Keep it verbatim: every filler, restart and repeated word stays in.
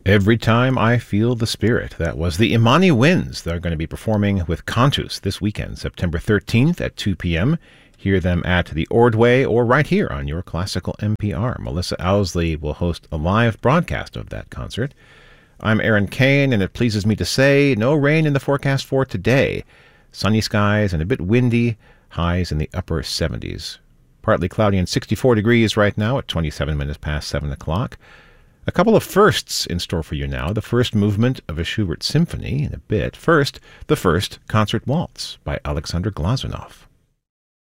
Every Time I Feel the Spirit. That was the Imani Winds. They're going to be performing with Cantus this weekend, September thirteenth at two p.m. Hear them at the Ordway or right here on your classical N P R. Melissa Owsley will host a live broadcast of that concert. I'm Aaron Kane, and it pleases me to say no rain in the forecast for today. Sunny skies and a bit windy, highs in the upper seventies. Partly cloudy and sixty-four degrees right now at twenty-seven minutes past seven o'clock. A couple of firsts in store for you now. The first movement of a Schubert symphony in a bit. First, the first concert waltz by Alexander Glazunov.